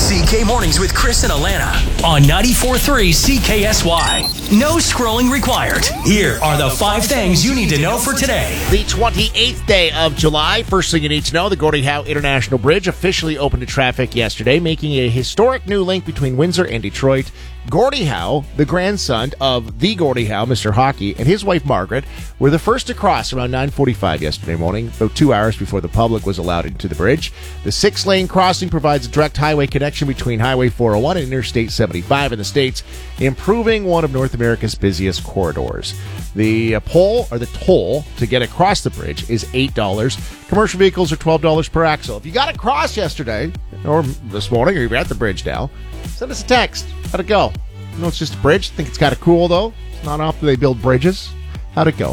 CK Mornings with Chris and Alana on 94.3 CKSY. No scrolling required. Here are the 5 things you need to know for today. The 28th day of July. First thing you need to know, the Gordie Howe International Bridge officially opened to traffic yesterday, making a historic new link between Windsor and Detroit. Gordie Howe, the grandson of the Gordie Howe, Mr. Hockey, and his wife Margaret were the first to cross around 9:45 yesterday morning, about 2 hours before the public was allowed into the bridge. The 6-lane crossing provides a direct highway connection between Highway 401 and Interstate 75 in the States, improving one of North America's busiest corridors. The toll to get across the bridge is $8. Commercial vehicles are $12 per axle. If you got across yesterday, or this morning, or you're at the bridge now, send us a text. How'd it go? No, it's just a bridge. Think it's kind of cool, though. It's not often they build bridges. How'd it go?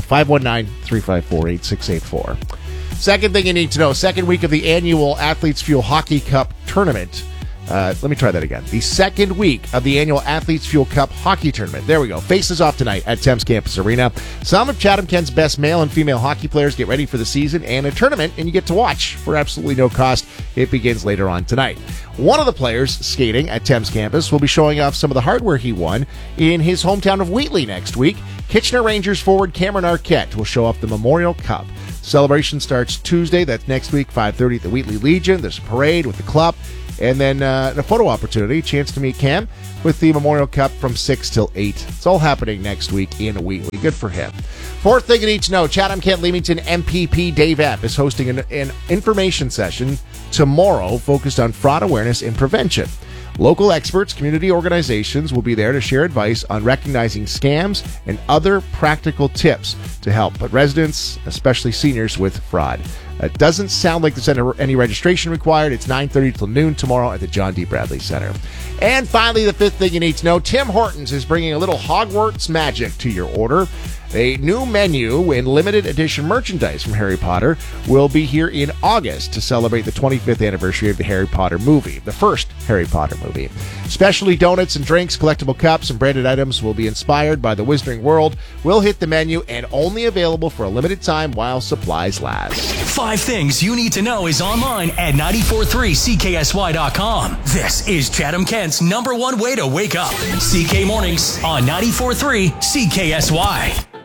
519-354-8684. Second thing you need to know, second week of the annual Athletes Fuel Hockey Cup tournament. Let me try that again. The second week of the annual Athletes Fuel Cup hockey tournament. There we go. Faces off tonight at Thames Campus Arena. Some of Chatham-Kent's best male and female hockey players get ready for the season and a tournament, and you get to watch for absolutely no cost. It begins later on tonight. One of the players skating at Thames Campus will be showing off some of the hardware he won in his hometown of Wheatley next week. Kitchener Rangers forward Cameron Arquette will show off the Memorial Cup. Celebration starts Tuesday. That's next week, 5:30 at the Wheatley Legion. There's a parade with the club. And then a photo opportunity, chance to meet Cam with the Memorial Cup from 6 till 8. It's all happening next week in Wheatley. Good for him. Fourth thing you need to know, Chatham-Kent-Leamington MPP Dave Epp is hosting an information session tomorrow focused on fraud awareness and prevention. Local experts, community organizations will be there to share advice on recognizing scams and other practical tips to help residents, especially seniors, with fraud. It doesn't sound like there's any registration required. It's 9:30 till noon tomorrow at the John D. Bradley Center. And finally, the fifth thing you need to know, Tim Hortons is bringing a little Hogwarts magic to your order. A new menu and limited edition merchandise from Harry Potter will be here in August to celebrate the 25th anniversary of the Harry Potter movie, the first Harry Potter movie. Specialty donuts and drinks, collectible cups, and branded items will be inspired by the Wizarding World, will hit the menu and only available for a limited time while supplies last. 5 things you need to know is online at 943CKSY.com. This is Chatham-Kent's #1 way to wake up. CK Mornings on 94.3 CKSY.